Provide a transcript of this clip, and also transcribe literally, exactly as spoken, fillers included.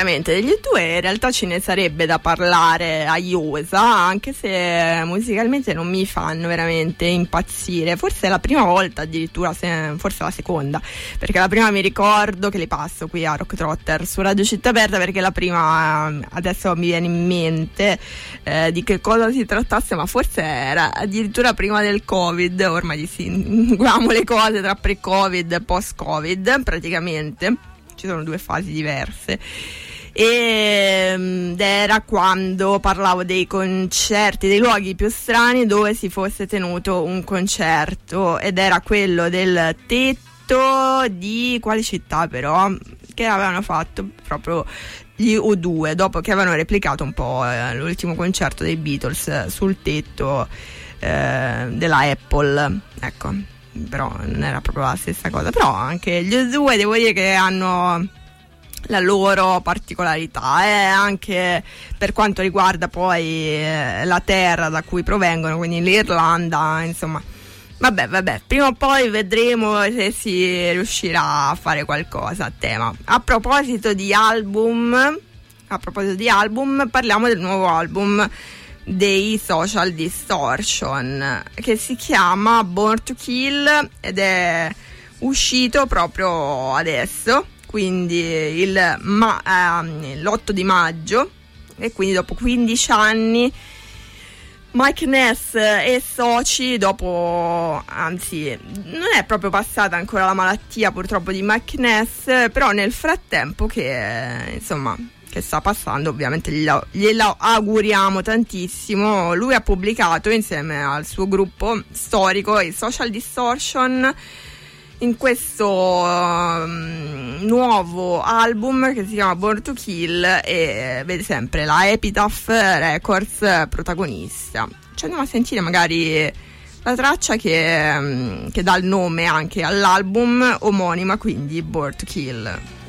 veramente degli U due in realtà ce ne sarebbe da parlare a iosa, anche se musicalmente non mi fanno veramente impazzire. Forse è la prima volta addirittura, se, forse la seconda, perché la prima mi ricordo che li passo qui a Rock Trotter su Radio Città Aperta, perché la prima adesso mi viene in mente eh, di che cosa si trattasse, ma forse era addirittura prima del Covid. Ormai distinguiamo le cose tra pre-Covid e post-Covid, praticamente ci sono due fasi diverse. Ed era quando parlavo dei concerti, dei luoghi più strani dove si fosse tenuto un concerto, ed era quello del tetto di quale città, però, che avevano fatto proprio gli U due dopo che avevano replicato un po' eh, l'ultimo concerto dei Beatles sul tetto eh, della Apple, ecco. Però non era proprio la stessa cosa. Però anche gli U due devo dire che hanno la loro particolarità, eh, anche per quanto riguarda poi eh, la terra da cui provengono, quindi l'Irlanda, insomma. Vabbè, vabbè, prima o poi vedremo se si riuscirà a fare qualcosa a tema. A proposito di album, a proposito di album, parliamo del nuovo album dei Social Distortion, che si chiama Born to Kill ed è uscito proprio adesso, quindi il ma, eh, l'otto di maggio, e quindi dopo quindici anni Mike Ness e soci, dopo, anzi non è proprio passata ancora la malattia purtroppo di Mike Ness, però nel frattempo che insomma che sta passando, ovviamente glielo, glielo auguriamo tantissimo. Lui ha pubblicato insieme al suo gruppo storico, i Social Distortion, in questo um, nuovo album che si chiama Born to Kill, e vede sempre la Epitaph Records protagonista. Ci andiamo a sentire magari la traccia che, um, che dà il nome anche all'album omonima, quindi Born to Kill.